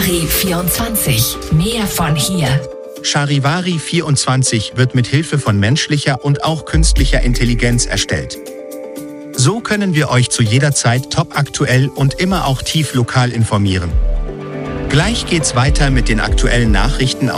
Charivari 24. Mehr von hier. Charivari 24 wird mit Hilfe von menschlicher und auch künstlicher Intelligenz erstellt. So können wir euch zu jeder Zeit topaktuell und immer auch tief lokal informieren. Gleich geht's weiter mit den aktuellen Nachrichten